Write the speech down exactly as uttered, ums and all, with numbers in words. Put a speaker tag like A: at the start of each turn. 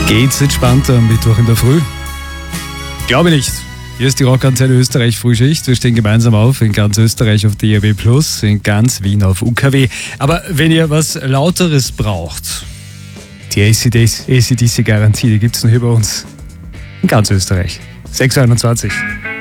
A: Geht's entspannter am Mittwoch in der Früh? Glaube nicht. Hier ist die Rockantenne Österreich Frühschicht. Wir stehen gemeinsam auf in ganz Österreich auf D A B plus, in ganz Wien auf U K W. Aber wenn ihr was Lauteres braucht, die A C D C-Garantie, die gibt's nur hier bei uns. In ganz Österreich. sechs Uhr einundzwanzig.